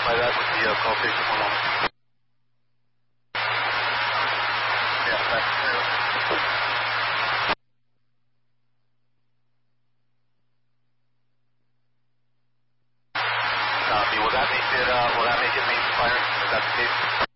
verify that with the call station. One moment. Yeah, thanks. Copy. Will that make it main fire? Is that the case?